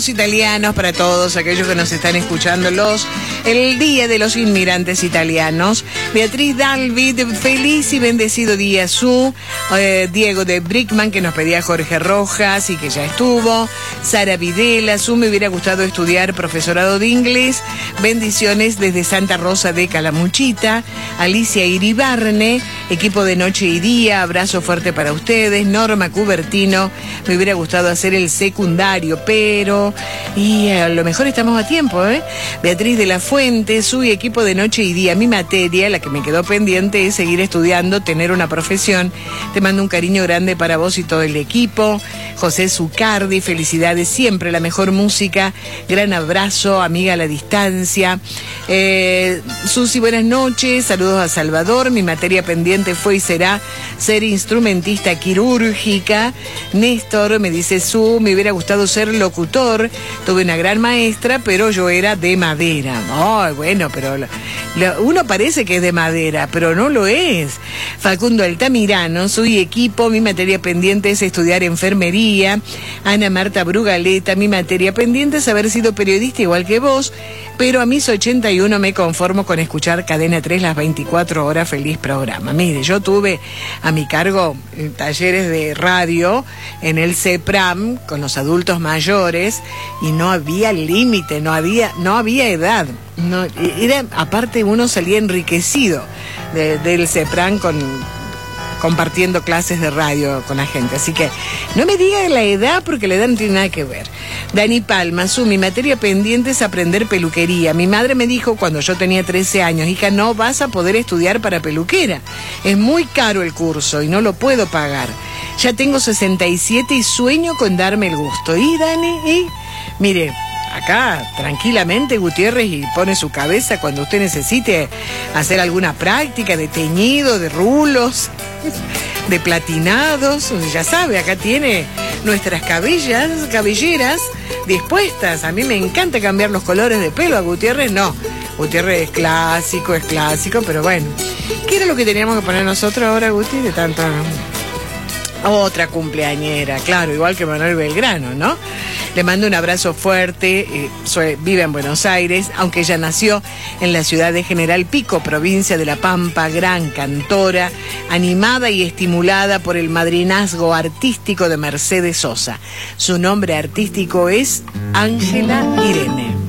Italianos para todos aquellos que nos están escuchando el Día de los Inmigrantes Italianos. Beatriz Dalvid, feliz y bendecido día su. Diego de Brickman, que nos pedía Jorge Rojas y que ya estuvo. Sara Videla, su, me hubiera gustado estudiar profesorado de inglés. Bendiciones desde Santa Rosa de Calamuchita. Alicia Iribarne, equipo de noche y día, abrazo fuerte para ustedes. Norma Cubertino, me hubiera gustado hacer el secundario, pero a lo mejor estamos a tiempo, ¿eh? Beatriz de la Fuente, su equipo de noche y día, mi materia, la que me quedó pendiente es seguir estudiando, tener una profesión. Te mando un cariño grande para vos y todo el equipo. José Zucardi, felicidades, siempre la mejor música, gran abrazo, amiga a la distancia. Susi, buenas noches, saludos a Salvador, mi materia pendiente fue y será ser instrumentista quirúrgica. Néstor me dice, me hubiera gustado ser locutor, tuve una gran maestra, pero yo era de madera. Ay, bueno, pero uno parece que es de madera, pero no lo es. Facundo Altamirano, soy equipo, mi materia pendiente es estudiar enfermería. Ana Marta Brugaleta, mi materia pendiente es haber sido periodista igual que vos, pero a mis 81 me conformo con escuchar Cadena 3 las 24 horas, feliz programa. Mire, yo tuve a mi cargo talleres de radio en el CEPRAM con los adultos mayores y no había límite, no había edad. No, aparte uno salía enriquecido del CEPRAM compartiendo clases de radio con la gente. Así que no me diga la edad porque la edad no tiene nada que ver. Dani Palma, mi materia pendiente es aprender peluquería. Mi madre me dijo cuando yo tenía 13 años, hija, no vas a poder estudiar para peluquera. Es muy caro el curso y no lo puedo pagar. Ya tengo 67 y sueño con darme el gusto. Y Dani, mire, acá tranquilamente Gutiérrez y pone su cabeza cuando usted necesite hacer alguna práctica de teñido, de rulos, de platinados. Ya sabe, acá tiene nuestras cabelleras dispuestas. A mí me encanta cambiar los colores de pelo, a Gutiérrez no. Gutiérrez es clásico, pero bueno. ¿Qué era lo que teníamos que poner nosotros ahora, Guti, de tanto? Otra cumpleañera, claro, igual que Manuel Belgrano, ¿no? Le mando un abrazo fuerte, vive en Buenos Aires, aunque ella nació en la ciudad de General Pico, provincia de La Pampa, gran cantora, animada y estimulada por el madrinazgo artístico de Mercedes Sosa. Su nombre artístico es Ángela Irene.